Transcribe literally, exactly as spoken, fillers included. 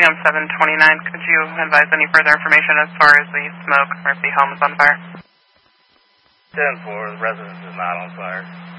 reporting on seven twenty-nine. Could you advise any further information as far as the smoke or if the home is on fire? ten four, the residence is not on fire.